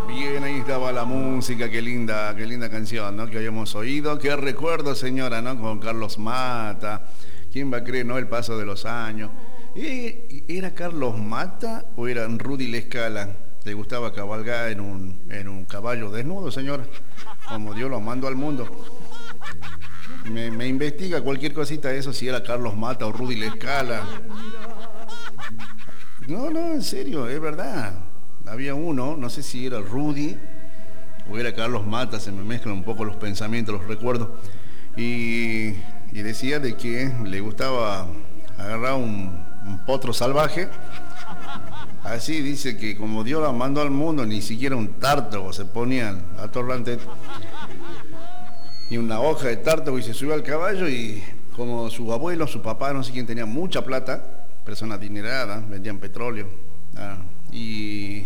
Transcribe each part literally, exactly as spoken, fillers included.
Bien, ahí estaba la música, qué linda, qué linda canción, ¿no? Que habíamos oído, qué recuerdo, señora, ¿no? Con Carlos Mata. ¿Quién va a creer, no? El paso de los años. ¿Y era Carlos Mata o era Rudy Lescala? ¿Le gustaba cabalgar en un, en un caballo desnudo, señora? Como Dios lo mandó al mundo. Me, me investiga cualquier cosita de eso, si era Carlos Mata o Rudy Lescala. No, no, en serio, es verdad. Había uno, no sé si era Rudy o era Carlos Mata, se me mezclan un poco los pensamientos, los recuerdos. Y, y decía de que le gustaba agarrar un, un potro salvaje. Así dice que como Dios la mandó al mundo, ni siquiera un tártago se ponía al torrante. Y una hoja de tártago y se subió al caballo y como su abuelo, su papá, no sé quién tenía mucha plata, personas adineradas, vendían petróleo. Ah, y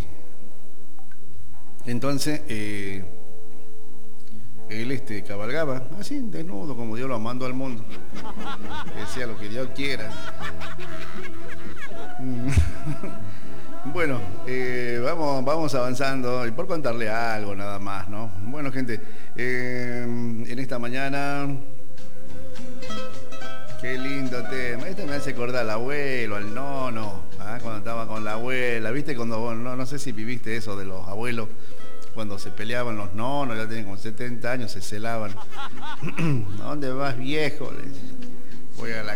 entonces eh, él este, cabalgaba así, desnudo, como Dios lo mandó al mundo. Decía lo que Dios quiera. Bueno, eh, vamos, vamos avanzando y por contarle algo nada más, ¿no? Bueno, gente, eh, en esta mañana, qué lindo tema. Este me hace acordar al abuelo, al nono, ¿ah? Cuando estaba con la abuela, ¿viste? Cuando, no, no sé si viviste eso de los abuelos, cuando se peleaban los nonos, ya tenían como setenta años, se celaban. ¿A dónde vas, viejo? Voy a la